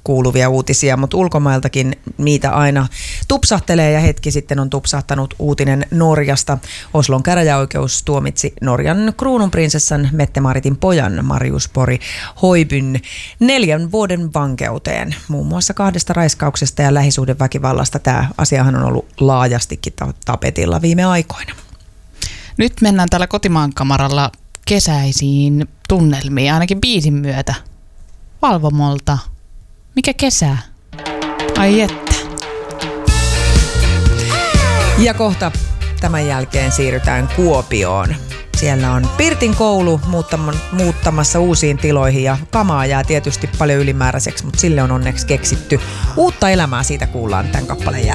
kuuluvia uutisia, mutta ulkomailtakin niitä aina tupsahtelee ja hetki sitten on tupsahtanut uutinen Norjasta. Oslon käräjäoikeus tuomitsi Norjan kruununprinsessan Mette-Maritin pojan Marius Pori Hoibyn 4 vuoden vankeuteen. Muun muassa 2 raiskauksesta ja lähisuhdeväkivallasta. Tämä asiahan on ollut laajastikin tapetilla viime aikoina. Nyt mennään täällä Kotimaankamaralla kesäisiin tunnelmiin, ainakin biisin myötä. Valvomolta. Mikä kesä? Ai että. Ja kohta tämän jälkeen siirrytään Kuopioon. Siellä on Pirtin koulu muuttamassa uusiin tiloihin ja kamaa jää tietysti paljon ylimääräiseksi, mutta sille on onneksi keksitty uutta elämää. Siitä kuullaan tämän kappaleen jälkeen.